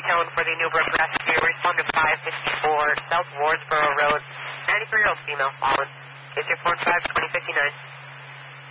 tone for the Newburgh rescue. Respond to 554 South Wardsboro Road. 93-year-old female fallen. Case 4 5 2059.